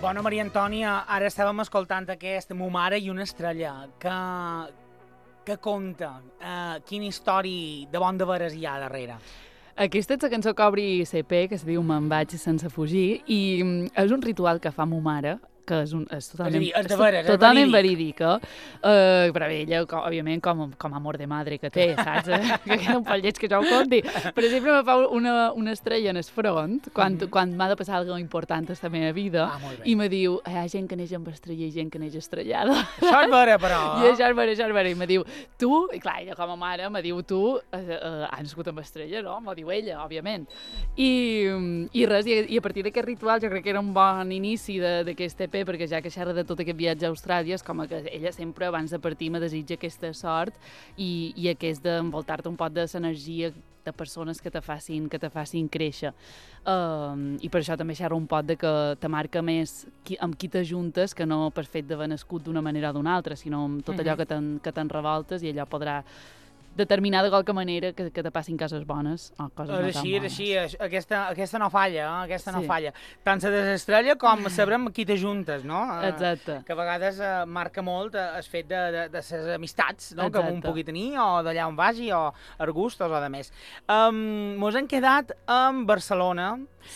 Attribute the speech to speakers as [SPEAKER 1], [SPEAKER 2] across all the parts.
[SPEAKER 1] Bona, Maria Antònia, ara estàvem escoltant aquest Mo mare i una estrella, que conta quina història de bon de veres hi ha darrere.
[SPEAKER 2] Aquesta és la cançó que obri CP, que es diu Me'n vaig sense fugir, i és un ritual que fa mo mare, que és totalment verídica, però ella, òbviament, com amor de madre que té, saps? Que queda un poc lleig que jo ho conti. Per exemple, me fa una estrella en el front, quan m'ha de passar alguna cosa important a la meva vida, i me diu, hi ha gent que neix amb estrella i gent que neix estrellada.
[SPEAKER 1] Això és vera, però.
[SPEAKER 2] I això és vera. I me diu, tu, i clar, ella com a mare, me diu, tu has nascut amb estrella, no? M'ho diu ella, òbviament. I res, i a partir d'aquest ritual jo crec que era un bon inici d'aquest EP, perquè ja que xerra de tot aquest viatge a Austràlia, és com que ella sempre, abans de partir, me desitja aquesta sort i aquest d'envoltar-te un poc de l'energia de persones que te facin créixer. I per això també xerra un poc de que te marca més amb qui t'ajuntes, que no per fet d'haver nascut d'una manera o d'una altra, sinó amb tot allò que te'n revoltes, i allò podrà determinar de qualque manera que te passin coses bones o coses no tan bones.
[SPEAKER 1] Així, aquesta no falla, no falla. Tant la desestrella com sabrem qui t'ajuntes, no?
[SPEAKER 2] Exacte.
[SPEAKER 1] Que a vegades marca molt el fet de les amistats, no? Que un pugui tenir, o d'allà on vagi, o arbustos, o de més. Mos hem quedat en Barcelona,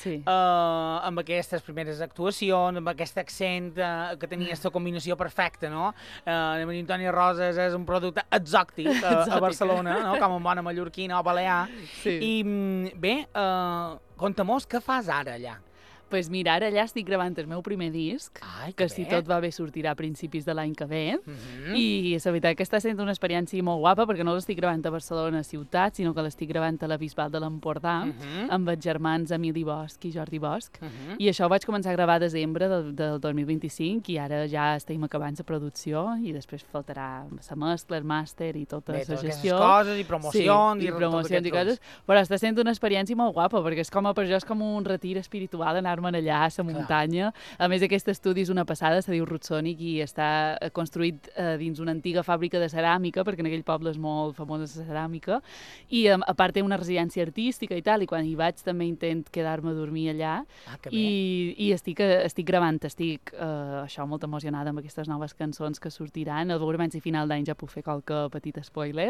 [SPEAKER 1] amb aquestes primeres actuacions, amb aquest accent que tenia aquesta combinació perfecta, no? Maria Antònia Rosas és un producte exòctic a Barcelona, no? Com una bona mallorquina o balear. I bé, conta-mos què fas ara allà.
[SPEAKER 2] Doncs mira, ara allà estic gravant el meu primer disc, que si tot va bé sortirà a principis de l'any que ve, i la veritat que està sent una experiència molt guapa, perquè no l'estic gravant a Barcelona ciutat, sinó que l'estic gravant a la Bisbal de l'Empordà, amb els germans Emili Bosch i Jordi Bosch, i això ho vaig començar a gravar a desembre del 2025, i ara ja estem acabant la producció, i després faltarà la mescla, el màster i tota la gestió.
[SPEAKER 1] Coses, i promocions,
[SPEAKER 2] i promocions i coses, però està sent una experiència molt guapa, perquè per jo és com un retir espiritual, anar-me'n allà a la muntanya. A més, aquest estudi és una passada, se diu Rutsonic, i està construït dins una antiga fàbrica de ceràmica, perquè en aquell poble és molt famosa la ceràmica, i a part té una residència artística i tal, i quan hi vaig també intent quedar-me a dormir allà, i estic gravant, això molt emocionada amb aquestes noves cançons que sortiran. Veurem si a final d'any ja puc fer qualque petit spoiler.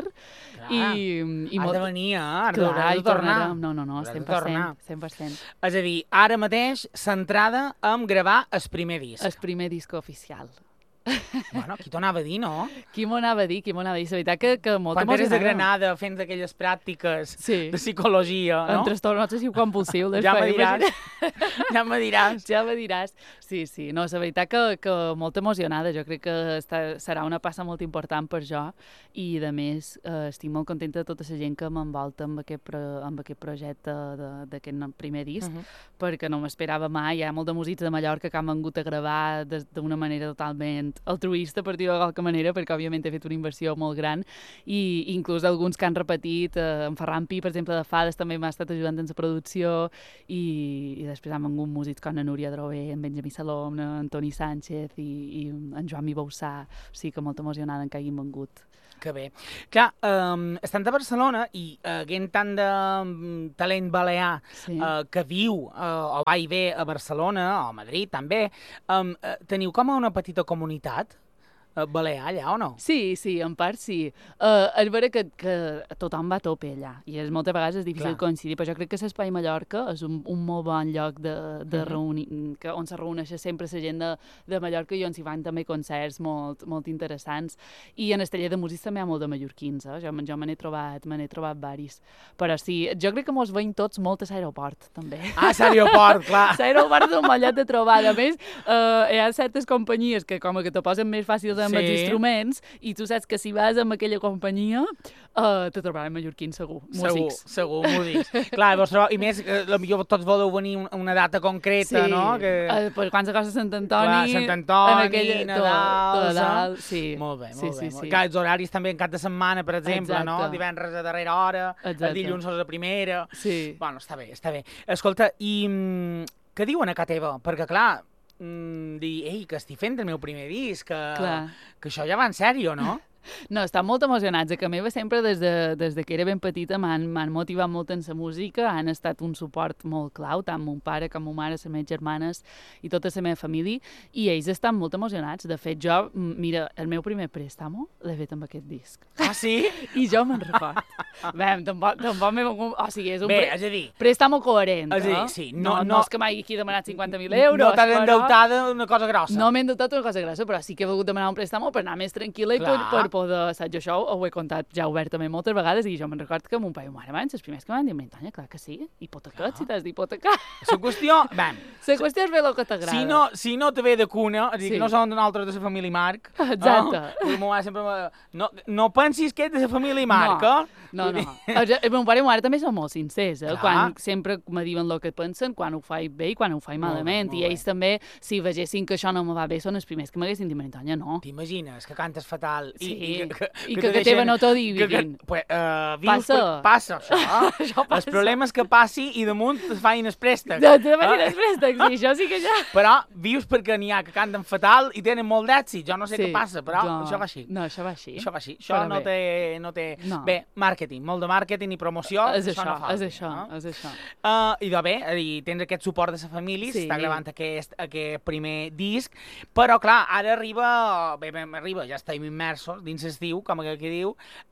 [SPEAKER 1] Has de venir, has
[SPEAKER 2] de
[SPEAKER 1] tornar.
[SPEAKER 2] No, 100%.
[SPEAKER 1] És a dir, ara mateix centrada en gravar el primer disc.
[SPEAKER 2] El primer disc oficial.
[SPEAKER 1] Bueno, qui t'ho anava a dir, no?
[SPEAKER 2] Qui m'ho anava a dir? La veritat que molt
[SPEAKER 1] quan eres de Granada fent aquelles pràctiques de psicologia, no?
[SPEAKER 2] En trastorn obsessiu compulsiu.
[SPEAKER 1] Ja me diràs.
[SPEAKER 2] Sí. No, la veritat que molt emocionada. Jo crec que serà una passa molt important per jo, i a més estic molt contenta de tota la gent que m'envolta amb aquest projecte d'aquest primer disc, perquè no m'esperava mai. Hi ha molt de músics de Mallorca que han vengut a gravar d'una manera totalment altruista, per dir-ho de qualque manera, perquè òbviament he fet una inversió molt gran, i inclús alguns que han repetit, en Ferran Pi, per exemple, de Fades, també m'ha estat ajudant en la producció, i després han vengut músics com en Núria Drover, en Benjamí Salom, en Toni Sánchez i en Joan Mibaussà. O sigui que molt emocionada en que hagin vengut.
[SPEAKER 1] Que bé. Clar, estant a Barcelona i havent tant de talent balear que viu o va i ve a Barcelona o a Madrid també, teniu com una petita comunitat balear allà o no?
[SPEAKER 2] Sí, en part sí. És vera que tothom va a tope allà, i moltes vegades és difícil coincidir, però jo crec que l'Espai Mallorca és un molt bon lloc de reunir, on se reuneix sempre la gent de Mallorca, i on s'hi van també concerts molt interessants, i en el taller de músics també hi ha molt de mallorquins, jo me n'he trobat varis, però sí, jo crec que mos veiem tots molt a l'aeroport, també.
[SPEAKER 1] L'aeroport, clar.
[SPEAKER 2] L'aeroport és un bon lloc de trobar. A més, hi ha certes companyies que com que te posen més fàcil amb els instruments, i tu saps que si vas amb aquella companyia te trobaràs mallorquins segur, músics.
[SPEAKER 1] Segur, músics. Clar, i més, potser tots voleu venir una data concreta, no?
[SPEAKER 2] Per quan s'acosta Sant Antoni...
[SPEAKER 1] Sant Antoni, Nadal...
[SPEAKER 2] Sí.
[SPEAKER 1] Molt bé. Clar, els horaris també en cap de setmana, per exemple, no? Divendres a darrera hora, el dilluns a la primera...
[SPEAKER 2] Sí.
[SPEAKER 1] Bueno, està bé. Escolta, i què diuen a casa teva? Perquè, clar, dir, que estic fent el meu primer disc, que això ja va en sèrio, no?
[SPEAKER 2] No, estan molt emocionats. A casa meva sempre, des de que era ben petita, m'han motivat molt en la música, han estat un suport molt clau, tant mon pare com ma mare, les meves germanes i tota la meva família, i ells estan molt emocionats. De fet, jo, mira, el meu primer préstamo l'he fet amb aquest disc.
[SPEAKER 1] Ah, sí?
[SPEAKER 2] I jo me'n record. Bé, tampoc m'he... O sigui, és un
[SPEAKER 1] és a dir...
[SPEAKER 2] préstamo coherent,
[SPEAKER 1] és a dir, sí,
[SPEAKER 2] no és que m'hagi aquí demanat 50.000 euros.
[SPEAKER 1] No t'has endeutat una cosa grossa.
[SPEAKER 2] No m'he endeutat una cosa grossa, però sí que he volgut demanar un préstamo per anar més tranquil·la i per poder... Saps, jo això ho he contat ja obertament moltes vegades i jo me'n record que mon pare i ma mare els primers que m'han dit, Tònia, clar que sí, hipotecat, si t'has d'hipotecar.
[SPEAKER 1] La qüestió... La
[SPEAKER 2] qüestió és fer el que t'agrada.
[SPEAKER 1] Si no te ve de cuna, és a dir, que no són d'altres de la família Marc.
[SPEAKER 2] Exacte.
[SPEAKER 1] Ma mare sempre... No pensis que ets de la família Marc,
[SPEAKER 2] No. Mon pare i ma mare també són molt sincers, quan sempre me diuen el que pensen, quan ho faig bé i quan ho faig malament. I ells també, si vegessin que això no me va bé, són els primers que m'haguessin dit, Tònia, no.
[SPEAKER 1] T'imagines que cantes fatal
[SPEAKER 2] i que teva no t'ho diguin.
[SPEAKER 1] Passa, això. El problema és que passi i damunt es facin els préstecs.
[SPEAKER 2] Te facin els préstecs, sí, això sí que ja...
[SPEAKER 1] Però vius perquè n'hi ha que canten fatal i tenen molt d'èxit. Jo no sé què passa, però això va així.
[SPEAKER 2] No, això va així.
[SPEAKER 1] Això no té... Bé, màrqueting, molt de màrqueting i promoció, això no falta.
[SPEAKER 2] És això.
[SPEAKER 1] I de bé, tens aquest suport de la família, s'està gravant aquest primer disc, però clar, ara arriba, ja estem immersos dins l'estiu, com aquí diu,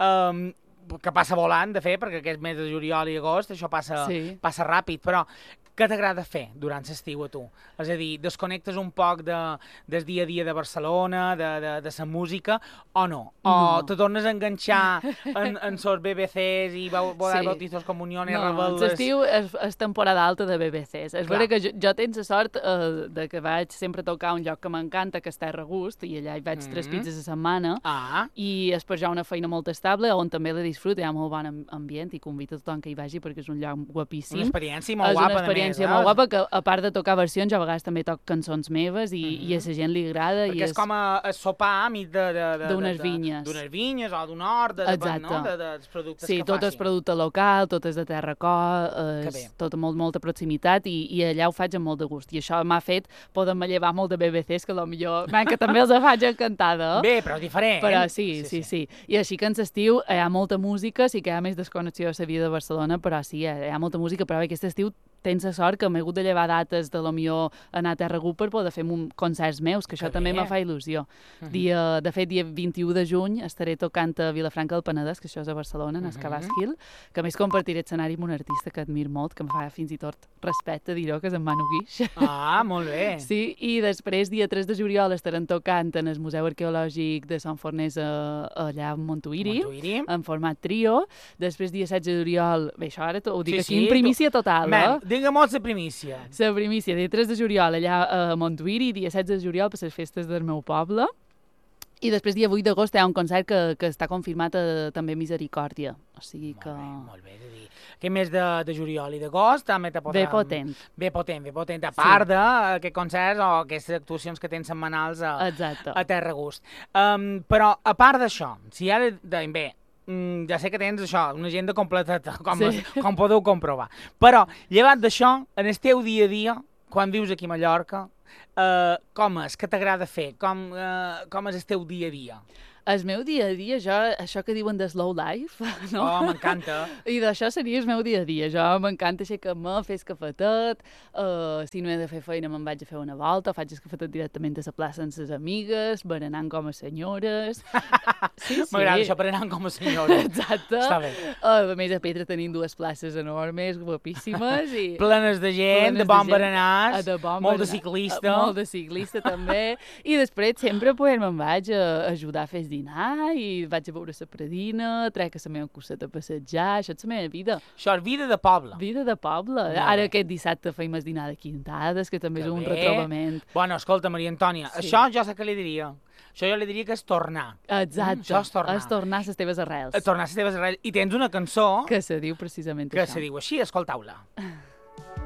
[SPEAKER 1] que passa volant, de fer, perquè aquest mes de juliol i agost això passa ràpid, però què t'agrada fer durant l'estiu a tu? És a dir, desconnectes un poc del dia a dia de Barcelona, de la música, o no? O te tornes a enganxar en sos BBCs i bautizos, comuniones, rebel·les?
[SPEAKER 2] L'estiu és temporada alta de BBCs. És vera que jo tinc la sort de que vaig sempre tocar un lloc que m'encanta, que és Terra Gust, i allà hi vaig 3 pizzas a setmana, i és per ja una feina molt estable, on també la disfruto, hi ha molt bon ambient, i convido a tothom que hi vagi perquè és un lloc guapíssim.
[SPEAKER 1] Una experiència molt guapa,
[SPEAKER 2] molt guapa, que a part de tocar versions, jo a vegades també toc cançons meves i a la gent li agrada.
[SPEAKER 1] Perquè és com a sopar amic
[SPEAKER 2] d'unes vinyes.
[SPEAKER 1] D'unes vinyes o d'un hort, dels productes que faci.
[SPEAKER 2] Sí, tot és producte local, tot és de terra tot molta proximitat i allà ho faig amb molt de gust. I això m'ha fet poder-me llevar molt de BBCs, que potser que també els faig encantada.
[SPEAKER 1] Bé, però és diferent.
[SPEAKER 2] Però sí. I així que en l'estiu hi ha molta música, sí que hi ha més desconnexió a la vida de Barcelona, però sí, hi ha molta música, però aquest estiu tens la sort que m'he hagut de llevar dates de millor anar a Terra Gust per poder fer concerts meus, que això també me fa il·lusió. De fet, dia 21 de juny estaré tocant a Vilafranca del Penedès, que això és a Barcelona, en Escabàs Hill, que a més compartiré escenari amb un artista que admiro molt, que em fa fins i tot respecte dir-ho, que és en Manu Guix.
[SPEAKER 1] Molt bé.
[SPEAKER 2] Sí, i després, dia 3 de juliol, estarem tocant en el Museu Arqueològic de Sant Fornés allà a Montuïri, en format trio. Després, dia 16 de juliol, bé, això ara ho dic aquí en primícia total,
[SPEAKER 1] Digue-m'ho la primícia.
[SPEAKER 2] La primícia, dia 3 de juliol allà a Montuïri, dia 16 de juliol per les festes del meu poble. I després, dia 8 d'agost, hi ha un concert que està confirmat també a Misericòrdia. O sigui que...
[SPEAKER 1] Molt bé, és a dir, que més de juliol i d'agost també te podrà...
[SPEAKER 2] Bé potent.
[SPEAKER 1] A part d'aquests concerts o aquestes actuacions que tens setmanals a Terra Gust. Però, a part d'això, si ara... Bé, ja sé que tens això, una agenda completeta, com podeu comprovar. Però, llevat d'això, en el teu dia a dia, quan vius aquí a Mallorca, com és? Què t'agrada fer? Com és el teu dia a dia?
[SPEAKER 2] El meu dia a dia, això que diuen de slow life, no?
[SPEAKER 1] Oh, m'encanta.
[SPEAKER 2] I d'això seria el meu dia a dia. Jo m'encanta aixecar-me, fer el cafetet, si no he de fer feina me'n vaig a fer una volta, faig el cafetet directament a la plaça amb les amigues, berenant com a senyores. Sí.
[SPEAKER 1] M'agrada això, berenant com a senyores.
[SPEAKER 2] Exacte.
[SPEAKER 1] Està bé.
[SPEAKER 2] A més, a Petra tenim 2 places enormes, guapíssimes.
[SPEAKER 1] Plenes de gent, de bon berenars, molt de ciclista.
[SPEAKER 2] Molt de ciclista, també. I després sempre me'n vaig a ajudar a fer dinar i vaig a veure la Pradina, trec la meva curseta a passejar, això és la meva vida.
[SPEAKER 1] Això és vida de poble.
[SPEAKER 2] Vida de poble. Ara aquest dissabte feim el dinar de Quintades, que també és un retrobament.
[SPEAKER 1] Bueno, escolta, Maria Antònia, això jo sé què li diria. Això jo li diria que és tornar.
[SPEAKER 2] Exacte.
[SPEAKER 1] Això és tornar.
[SPEAKER 2] És tornar a les teves arrels.
[SPEAKER 1] Tornar a les teves arrels. I tens una cançó...
[SPEAKER 2] Que se diu precisament
[SPEAKER 1] això. Que se diu així, escoltau-la.